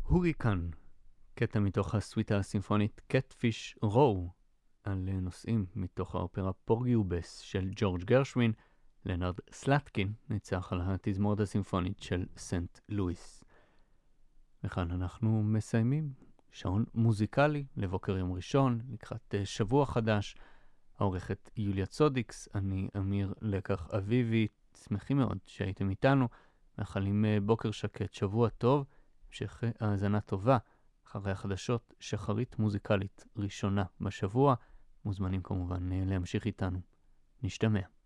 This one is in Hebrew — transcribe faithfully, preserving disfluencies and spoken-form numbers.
הוריקן, קטע מתוך הסוויטה הסימפונית קטפיש רו, על נושאים מתוך האופרה פורגי ובס של ג'ורג' גרשווין. לנרד סלטקין ניצח על התזמורת הסימפונית של סנט לואיס. וכאן אנחנו מסיימים שעון מוזיקלי לבוקר יום ראשון, לקראת שבוע חדש. העורכת יוליה צודיקס, אני אמיר לקח אביבי, שמחים מאוד שהייתם איתנו, מאחלים בוקר שקט, שבוע טוב, המשך האזנה טובה. אחרי החדשות, שחרית מוזיקלית ראשונה בשבוע, מוזמנים כמובן להמשיך איתנו. נשתמע.